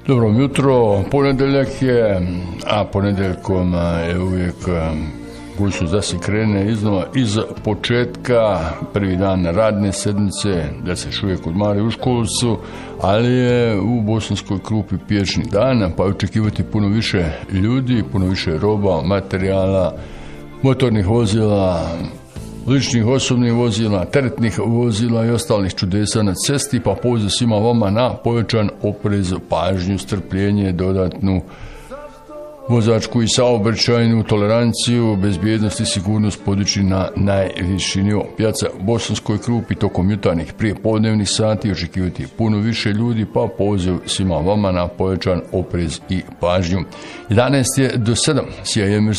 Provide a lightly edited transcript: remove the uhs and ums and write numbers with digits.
Dobro jutro, ponedeljak je, a ponedeljkom je uvijek mogućnost da se krene iznova iz početka, prvi dan radne sedmice, da se još uvijek odmari u školu su, ali je u Bosanskoj Krupi pječni dan, pa očekivati puno više ljudi, puno više roba, materijala, motornih vozila, ličnih osobnih vozila, teretnih vozila i ostalih čudesa na cesti, pa poziv svima vama na povećan oprez, pažnju, strpljenje, dodatnu vozačku i saobraćajnu toleranciju, bezbjednost i sigurnost podići na najviši nivo. Pijaca Bosanskoj Krupi tokom jutarnjih prijepodnevnih sati očekivati puno više ljudi, pa poziv svima vama na povećan oprez i pažnju. 11 je do 7,